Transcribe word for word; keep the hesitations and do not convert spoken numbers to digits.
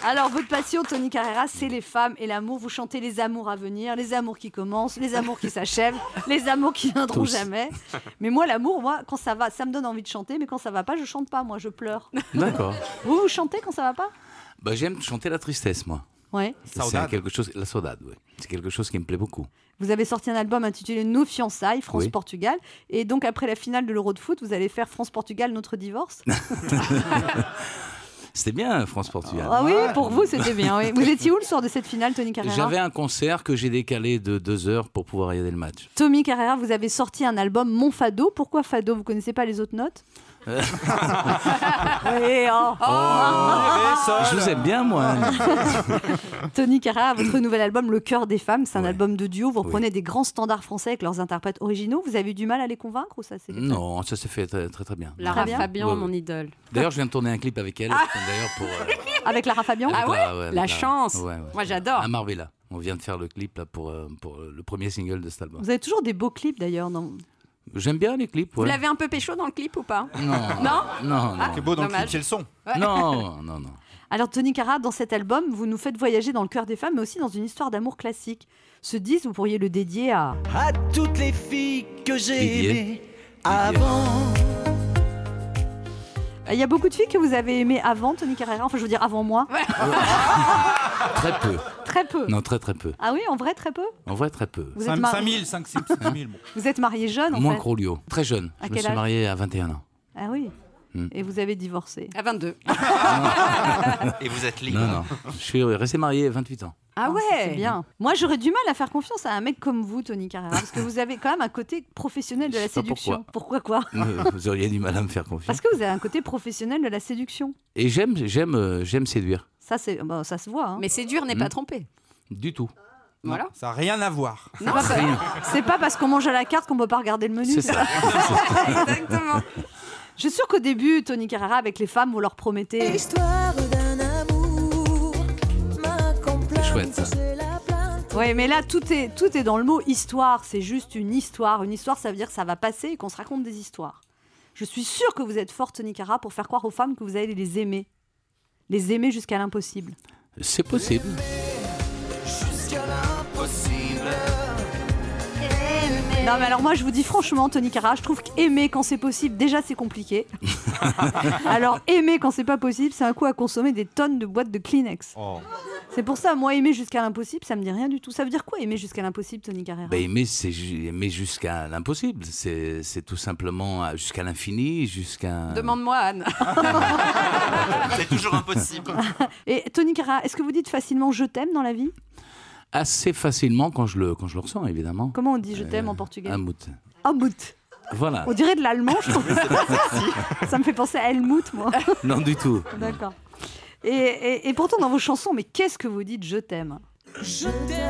Alors, votre passion, Tony Carreira, c'est les femmes et l'amour. Vous chantez les amours à venir, les amours qui commencent, les amours qui s'achèvent, les amours qui viendront Tous. jamais. Mais moi, l'amour, moi, quand ça va, ça me donne envie de chanter, mais quand ça va pas, je chante pas, moi, je pleure. D'accord. Vous, vous chantez quand ça va pas? Bah, j'aime chanter la tristesse, moi. Ouais. C'est quelque chose, la saudade, oui. C'est quelque chose qui me plaît beaucoup. Vous avez sorti un album intitulé Nos fiançailles, France-Portugal. Oui. Et donc, après la finale de l'Euro de foot, vous allez faire France-Portugal, notre divorce. C'était bien, France-Portugal. Ah oui, pour vous, c'était bien. Oui. Vous étiez où le soir de cette finale, Tony Carreira? J'avais un concert que j'ai décalé de deux heures pour pouvoir regarder le match. Tony Carreira, vous avez sorti un album Mon Fado. Pourquoi Fado? Vous connaissez pas les autres notes? Oui, oh. Oh, je vous aime bien, moi. Tony Carreira, votre nouvel album Le Cœur des femmes, c'est un ouais. album de duo. Vous reprenez oui. des grands standards français avec leurs interprètes originaux. Vous avez eu du mal à les convaincre ou ça s'est fait? Non, ça s'est fait très très, très bien. Lara Fabian, ouais, mon ouais. idole. D'ailleurs, je viens de tourner un clip avec elle. Ah. D'ailleurs pour, euh... Avec Lara Fabian. Ah ouais, la, ouais La chance. Ouais, ouais. Moi, j'adore. À Marbella. On vient de faire le clip là, pour, euh, pour le premier single de cet album. Vous avez toujours des beaux clips d'ailleurs. Dans... J'aime bien les clips. Vous ouais. l'avez un peu pécho dans le clip ou pas? Non. Non Non, non. Ah, c'est beau dans dommage. Le clip, c'est le son. Ouais. Non, non, non. Alors Tony Carreira, dans cet album, vous nous faites voyager dans le cœur des femmes, mais aussi dans une histoire d'amour classique. Ce disque, vous pourriez le dédier à... À toutes les filles que j'ai aimées avant. Il y a beaucoup de filles que vous avez aimées avant, Tony Carreira. Enfin, je veux dire, avant moi. Ouais. Très peu. Très peu. Non, très très peu. Ah oui, en vrai, très peu. En vrai, très peu. Vous êtes mar... cinq mille, cinq mille. Bon. Vous êtes marié jeune, en Moins fait. que Rolio. Très jeune. À je me quel suis âge? marié à vingt et un ans. Ah oui. Hmm. Et vous avez divorcé? À vingt-deux. Et vous êtes libre. Non, non. Je suis resté marié à vingt-huit ans. Ah ouais, c'est bien. Moi, j'aurais du mal à faire confiance à un mec comme vous, Tony Carreira, parce que vous avez quand même un côté professionnel de la séduction. Pourquoi, pourquoi quoi? Vous auriez du mal à me faire confiance. Parce que vous avez un côté professionnel de la séduction. Et j'aime, j'aime, euh, j'aime séduire. Ça, c'est, bah, ça se voit. Hein. Mais séduire n'est mmh. pas tromper. Du tout. Voilà. Non, ça n'a rien à voir. C'est pas, c'est pas parce qu'on mange à la carte qu'on peut pas regarder le menu. C'est ça. Exactement. Je suis sûre qu'au début, Tony Carreira, avec les femmes, vous leur promettez... L'histoire d'un amour, ma c'est chouette, ça. Oui, mais là, tout est, tout est dans le mot histoire. C'est juste une histoire. Une histoire, ça veut dire que ça va passer et qu'on se raconte des histoires. Je suis sûre que vous êtes fort, Tony Carreira, pour faire croire aux femmes que vous allez les aimer. Les aimer jusqu'à l'impossible. C'est possible. Jusqu'à l'impossible. Non, mais alors moi, je vous dis franchement, Tony Carreira, je trouve qu'aimer quand c'est possible, déjà, c'est compliqué. Alors, aimer quand c'est pas possible, c'est un coup à consommer des tonnes de boîtes de Kleenex. Oh. C'est pour ça, moi, aimer jusqu'à l'impossible, ça me dit rien du tout. Ça veut dire quoi, aimer jusqu'à l'impossible, Tony Carreira? Bah, aimer, c'est ju- aimer jusqu'à l'impossible. C'est, c'est tout simplement jusqu'à l'infini, jusqu'à... Demande-moi, Anne. C'est toujours impossible. Et Tony Carreira, est-ce que vous dites facilement « je t'aime » dans la vie? Assez facilement quand je le, quand je le ressens, évidemment. Comment on dit « je t'aime » en portugais? Helmut. Helmut. Voilà. On dirait de l'allemand, je trouve. Ça me fait penser à Helmut, moi. Non, du tout. D'accord. Et, et, et pourtant, dans vos chansons, mais qu'est-ce que vous dites « je t'aime » ? Je t'aime.